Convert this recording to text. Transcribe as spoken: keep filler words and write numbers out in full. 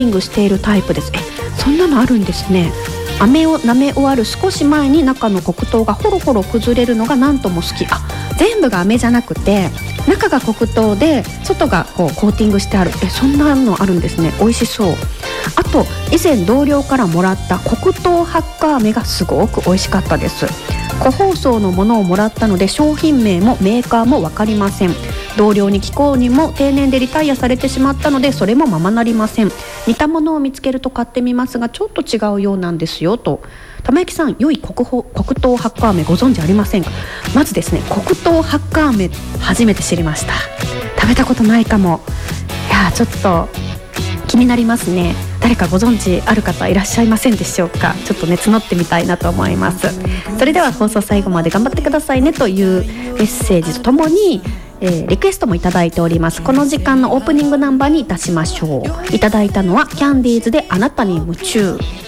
ーティングしているタイプです。え、そんなのあるんですね。飴を舐め終わる少し前に中の黒糖がホロホロ崩れるのがなんとも好き。あ、全部が飴じゃなくて中が黒糖で外がこうコーティングしてある。え、そんなのあるんですね。美味しそう。あと以前同僚からもらった黒糖ハッカー飴がすごく美味しかったです。個包装のものをもらったので商品名もメーカーも分かりません。同僚に聞こうにも定年でリタイアされてしまったのでそれもままなりません。似たものを見つけると買ってみますがちょっと違うようなんですよと。玉焼さん、良い 黒, 黒糖ハッカー飴ご存知ありませんか？まずですね、黒糖ハッカー飴初めて知りました。食べたことないかも。いやちょっと気になりますね。誰かご存知ある方いらっしゃいませんでしょうか？ちょっとね募ってみたいなと思います。それでは放送最後まで頑張ってくださいねというメッセージとともに、えー、リクエストもいただいております。この時間のオープニングナンバーにいたしましょう。いただいたのはキャンディーズであなたに夢中。